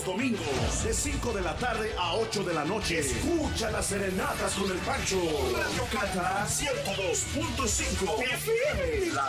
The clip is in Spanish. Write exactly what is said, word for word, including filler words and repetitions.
los domingos, de cinco de la tarde a ocho de la noche. Escucha las serenatas con el Pancho. Radio Cata ciento dos punto cinco F M.